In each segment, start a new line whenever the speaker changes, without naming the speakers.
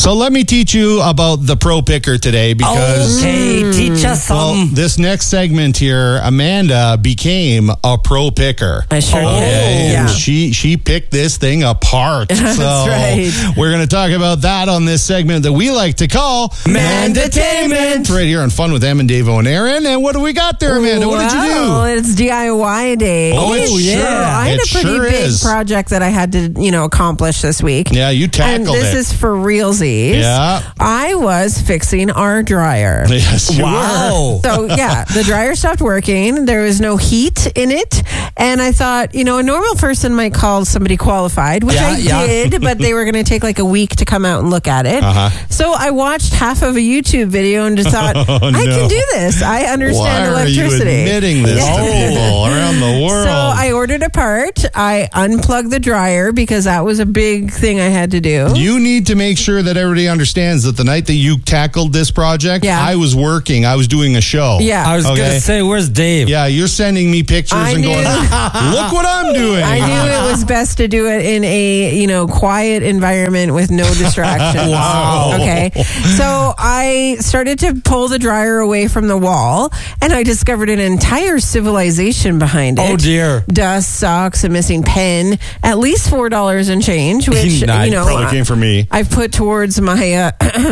So let me teach you about the Pro Picker today because...
Okay, teach us some.
this next segment here, Amanda became a Pro Picker.
I sure did.
And
Yeah.
she picked this thing apart.
That's right.
We're going to talk about that on this segment that we like to call
Mandatainment.
Right here on Fun with Em and Dave and Aaron. And what do we got there, Amanda? What did you do?
Well, it's DIY day.
Oh, it sure-
I had
it
a pretty
sure
big
is.
project that I had to, accomplish this week.
Yeah, you tackled
And this
it.
is for realsies.
Yeah.
I was fixing our dryer.
Yes, you were.
Wow.
So, yeah, the dryer stopped working. There was no heat in it. And I thought, a normal person might call somebody qualified, which I did, but they were going to take like a week to come out and look at it. So I watched half of a YouTube video and just thought, I can do this. I understand
Why
electricity.
are you admitting this to people around the world?
So I ordered a part. I unplugged the dryer because that was a big thing I had to do.
You need to make sure that everybody understands that the night that you tackled this project,
Yeah.
I was working. I was doing a show.
Yeah.
I was going to say, where's Dave?
Yeah, you're sending me pictures
I
and
knew-
going, look what I'm doing.
I knew it was best to do it in a, quiet environment with no distractions.
Wow.
Okay. So I started to pull the dryer away from the wall and I discovered an entire civilization behind it.
Oh, dear.
Dust, socks, a missing pen, at least $4 and change, which,
Nice.
Probably came from me.
I've put towards my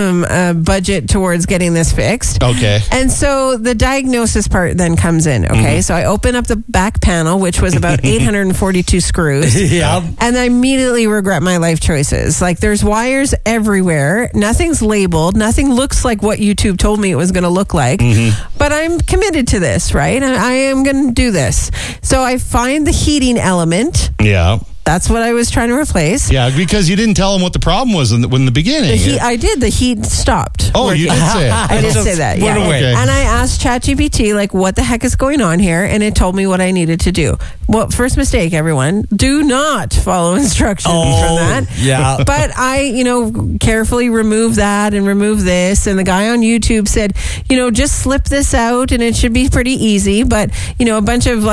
budget towards getting this fixed.
Okay.
And so the diagnosis part then comes in. Okay. So I open up the back panel, which was about 842 screws.
Yeah.
And I immediately regret my life choices. Like there's wires everywhere. Nothing's labeled. Nothing looks like what YouTube told me it was going to look like. But I'm committed to this, right? I am going to do this. So I find the heating element.
Yeah.
That's what I was trying to replace.
Yeah, because you didn't tell them what the problem was in the beginning.
The heat, I did. The heat stopped.
Oh, you did say it.
I did say that.
went
Yeah.
away.
Okay.
And I asked ChatGPT, what the heck is going on here? And it told me what I needed to do. Well, first mistake, everyone. Do not follow instructions from that.
Yeah.
But I, carefully remove that and remove this. And the guy on YouTube said, just slip this out and it should be pretty easy. But, a bunch of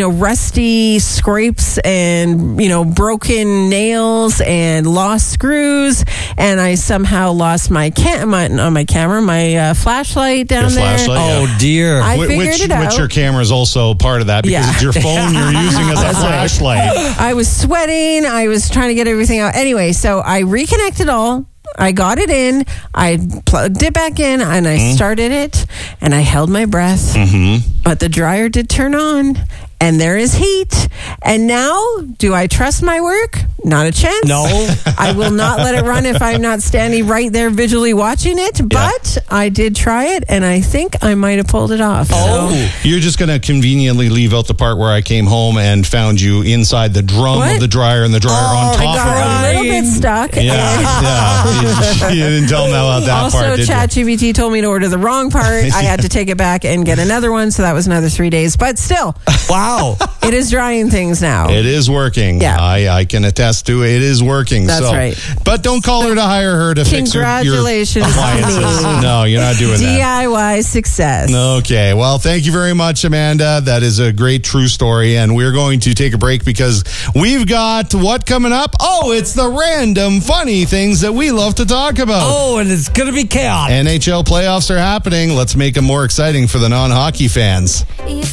rusty scrapes and, broken nails and lost screws. And I somehow lost my camera, my flashlight down
Your
there.
flashlight?
Oh, dear.
I figured it out.
Which your camera is also part of that because
Yeah.
it's your phone you're using as a flashlight.
I was sweating. I was trying to get everything out. Anyway, so I reconnected all. I got it in. I plugged it back in and I started it and I held my breath. But the dryer did turn on and there is heat. And now, do I trust my work? Not a chance.
No.
I will not let it run if I'm not standing right there visually watching it. But I did try it and I think I might have pulled it off.
Oh.
So-
You're just going to conveniently leave out the part where I came home and found you inside the drum
What?
of the dryer and the dryer on
I
top
got
of
a
it.
little bit stuck.
Yeah. You didn't tell them about that
Also,
part, did you?
ChatGPT told me to order the wrong part. I had to take it back and get another one, so that was another 3 days. But still,
Wow.
it is drying things now.
It is working.
Yeah.
I can attest to it. It is working.
That's
so.
right.
But don't call her to hire her to fix your
Congratulations to
appliances.
me.
No, you're not doing that.
DIY success.
Okay. Well, thank you very much, Amanda. That is a great true story. And we're going to take a break because we've got what coming up? Oh, it's the random funny things that we love to talk about.
Oh, and it's going to be chaotic.
NHL playoffs are happening. Let's make them more exciting for the non-hockey fans.